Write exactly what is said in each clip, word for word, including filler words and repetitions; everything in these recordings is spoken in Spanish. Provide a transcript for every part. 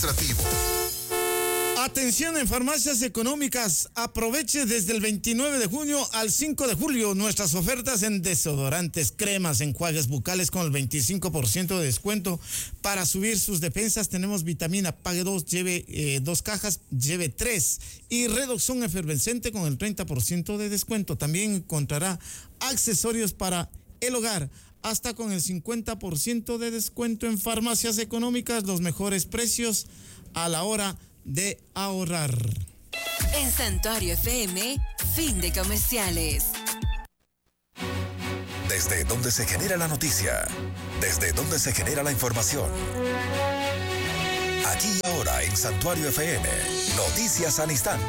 administrativo. Atención en farmacias económicas, aproveche desde el veintinueve de junio al cinco de julio nuestras ofertas en desodorantes, cremas, enjuagues bucales con el veinticinco por ciento de descuento. Para subir sus defensas tenemos vitamina, pague dos, lleve eh, dos cajas, lleve tres. Y Redoxon efervescente con el treinta por ciento de descuento. También encontrará accesorios para el hogar, hasta con el cincuenta por ciento de descuento en farmacias económicas, los mejores precios a la hora de ahorrar. En Santuario F M, fin de comerciales. Desde donde se genera la noticia, desde donde se genera la información. Aquí y ahora en Santuario F M, noticias al instante.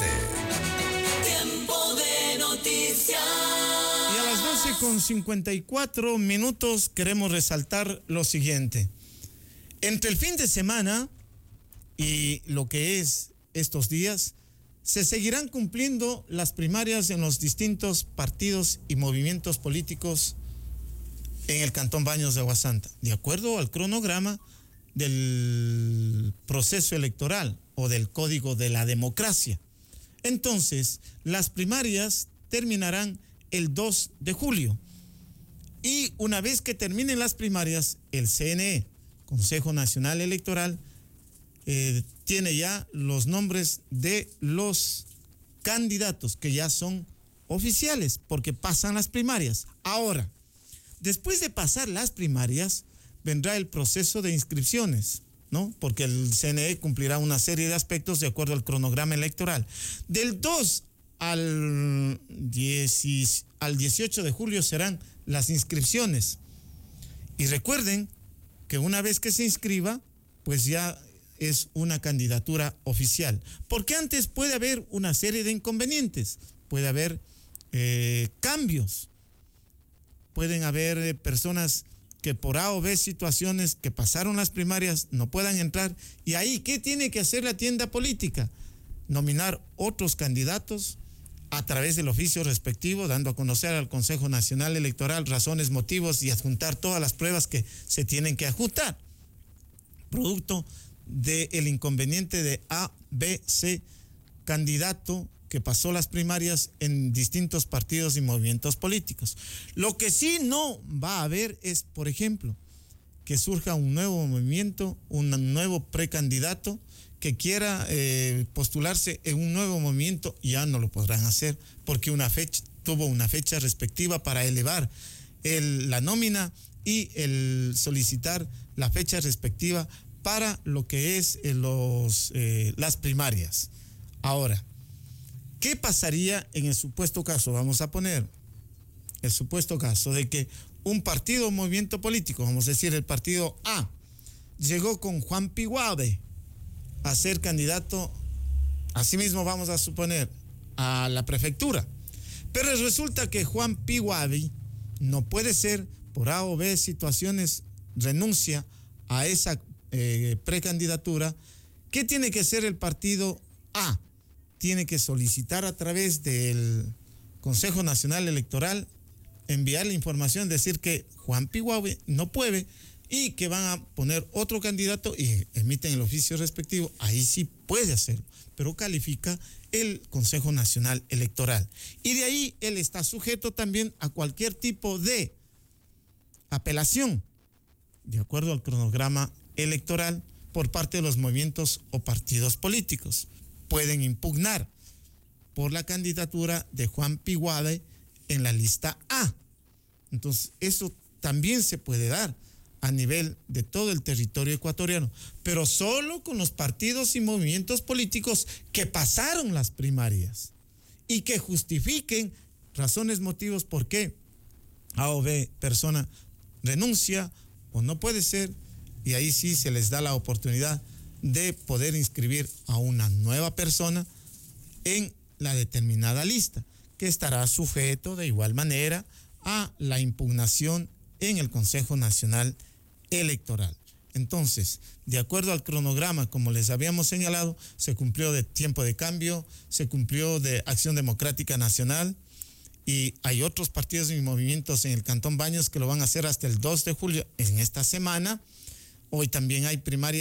Tiempo de noticias. Y a las doce con cincuenta y cuatro minutos queremos resaltar lo siguiente. Entre el fin de semana y lo que es estos días, se seguirán cumpliendo las primarias en los distintos partidos y movimientos políticos en el Cantón Baños de Agua Santa, de acuerdo al cronograma del proceso electoral o del Código de la Democracia. Entonces, las primarias terminarán el dos de julio. Y una vez que terminen las primarias, el C N E, Consejo Nacional Electoral, Eh, tiene ya los nombres de los candidatos que ya son oficiales porque pasan las primarias. Ahora, después de pasar las primarias, vendrá el proceso de inscripciones, ¿no? Porque el C N E cumplirá una serie de aspectos de acuerdo al cronograma electoral. Del dos al dieciocho de julio serán las inscripciones. Y recuerden que una vez que se inscriba, pues ya es una candidatura oficial. Porque antes puede haber una serie de inconvenientes, puede haber eh, cambios, pueden haber eh, personas que por A o B situaciones que pasaron las primarias no puedan entrar. Y ahí, ¿qué tiene que hacer la tienda política? Nominar otros candidatos a través del oficio respectivo, dando a conocer al Consejo Nacional Electoral razones, motivos y adjuntar todas las pruebas que se tienen que adjuntar. Producto del inconveniente de A, B, C, candidato que pasó las primarias en distintos partidos y movimientos políticos. Lo que sí no va a haber es, por ejemplo, que surja un nuevo movimiento, un nuevo precandidato que quiera eh, postularse en un nuevo movimiento, ya no lo podrán hacer porque una fecha, tuvo una fecha respectiva para elevar el, la nómina y el solicitar la fecha respectiva para lo que es eh, los, eh, las primarias. Ahora, ¿qué pasaría en el supuesto caso? Vamos a poner el supuesto caso de que un partido o movimiento político, vamos a decir el partido A, llegó con Juan Piguave a ser candidato, asimismo vamos a suponer, a la prefectura. Pero resulta que Juan Piguave no puede ser, por A o B situaciones, renuncia a esa Eh, precandidatura. ¿Qué tiene que hacer el partido A? Tiene que solicitar a través del Consejo Nacional Electoral, enviar la información, decir que Juan Piguave no puede y que van a poner otro candidato y emiten el oficio respectivo. Ahí sí puede hacerlo, pero califica el Consejo Nacional Electoral. Y de ahí él está sujeto también a cualquier tipo de apelación, de acuerdo al cronograma electoral, por parte de los movimientos o partidos políticos. Pueden impugnar por la candidatura de Juan Piguave en la lista A. Entonces, eso también se puede dar a nivel de todo el territorio ecuatoriano, pero solo con los partidos y movimientos políticos que pasaron las primarias y que justifiquen razones, motivos por qué A o B persona renuncia o no puede ser. Y ahí sí se les da la oportunidad de poder inscribir a una nueva persona en la determinada lista, que estará sujeto de igual manera a la impugnación en el Consejo Nacional Electoral. Entonces, de acuerdo al cronograma, como les habíamos señalado, se cumplió de Tiempo de Cambio, se cumplió de Acción Democrática Nacional, y hay otros partidos y movimientos en el Cantón Baños que lo van a hacer hasta el dos de julio en esta semana. Hoy también hay primarias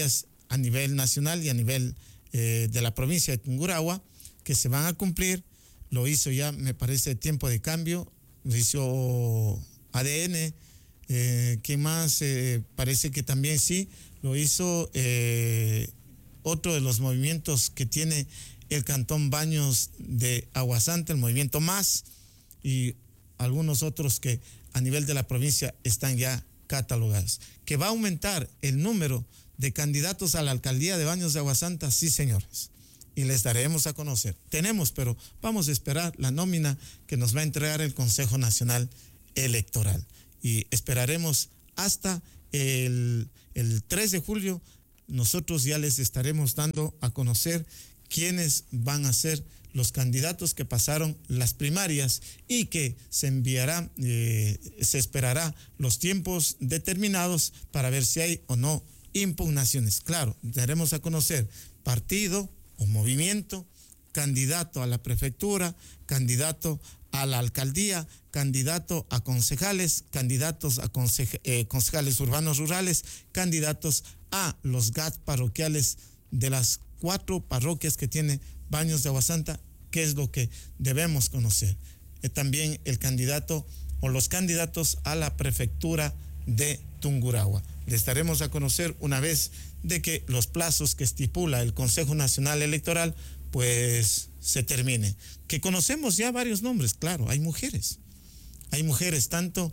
a nivel nacional y a nivel eh, de la provincia de Tungurahua, que se van a cumplir. Lo hizo ya, me parece, Tiempo de Cambio, lo hizo A D N, eh, ¿qué más? Eh, parece que también sí, lo hizo eh, otro de los movimientos que tiene el Cantón Baños de Aguasanta, el movimiento Más, y algunos otros que a nivel de la provincia están ya catalogados. ¿Que va a aumentar el número de candidatos a la alcaldía de Baños de Aguasanta? Sí, señores, y les daremos a conocer. Tenemos, pero vamos a esperar la nómina que nos va a entregar el Consejo Nacional Electoral, y esperaremos hasta el, el tres de julio. Nosotros ya les estaremos dando a conocer quiénes van a ser los candidatos que pasaron las primarias, y que se enviará, eh, se esperará los tiempos determinados para ver si hay o no impugnaciones. Claro, daremos a conocer partido o movimiento, candidato a la prefectura, candidato a la alcaldía, candidato a concejales, candidatos a conceja, eh, concejales urbanos rurales, candidatos a los G A T parroquiales de las cuatro parroquias que tiene Baños de Aguasanta, que es lo que debemos conocer. Eh, también el candidato o los candidatos a la prefectura de Tungurahua. Les daremos a conocer una vez de que los plazos que estipula el Consejo Nacional Electoral pues se termine. Que conocemos ya varios nombres, claro, hay mujeres. Hay mujeres tanto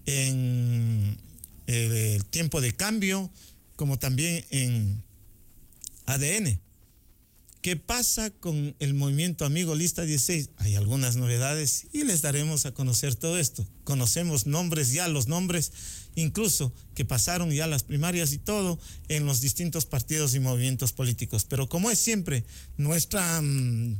en eh, el Tiempo de Cambio como también en A D N. ¿Qué pasa con el movimiento Amigo Lista dieciséis? Hay algunas novedades y les daremos a conocer todo esto. Conocemos nombres ya, los nombres incluso que pasaron ya las primarias y todo en los distintos partidos y movimientos políticos. Pero como es siempre nuestra mmm,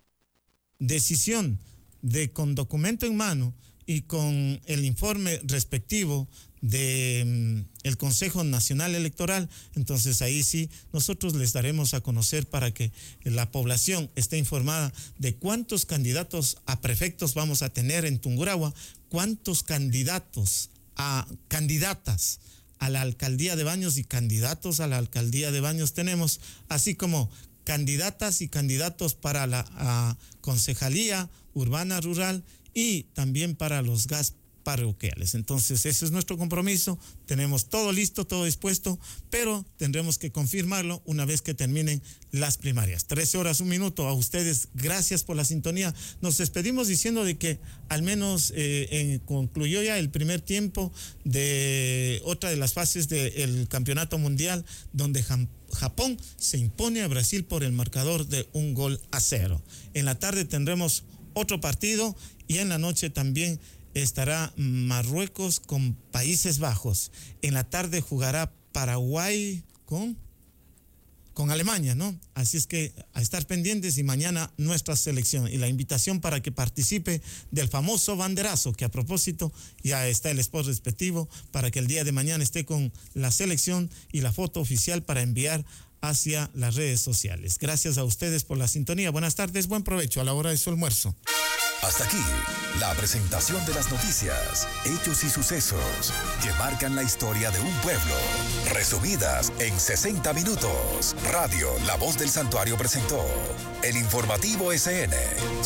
decisión de con documento en mano y con el informe respectivo de um, el Consejo Nacional Electoral, entonces ahí sí nosotros les daremos a conocer para que la población esté informada de cuántos candidatos a prefectos vamos a tener en Tungurahua, cuántos candidatos a candidatas a la alcaldía de Baños y candidatos a la alcaldía de Baños tenemos, así como candidatas y candidatos para la a, concejalía urbana rural y también para los G A S parroquiales. Entonces ese es nuestro compromiso, tenemos todo listo, todo dispuesto, pero tendremos que confirmarlo una vez que terminen las primarias. trece horas, un minuto. A ustedes, gracias por la sintonía. Nos despedimos diciendo de que al menos eh, en, concluyó ya el primer tiempo de otra de las fases del Campeonato Mundial, donde Japón se impone a Brasil por el marcador de un gol a cero. En la tarde tendremos otro partido y en la noche también estará Marruecos con Países Bajos. En la tarde jugará Paraguay con, con Alemania, ¿no? Así es que a estar pendientes, y mañana nuestra selección. Y la invitación para que participe del famoso banderazo, que a propósito ya está el spot respectivo, para que el día de mañana esté con la selección y la foto oficial para enviar hacia las redes sociales. Gracias a ustedes por la sintonía. Buenas tardes, buen provecho a la hora de su almuerzo. Hasta aquí, la presentación de las noticias, hechos y sucesos que marcan la historia de un pueblo, resumidas en sesenta minutos. Radio La Voz del Santuario presentó el Informativo S N.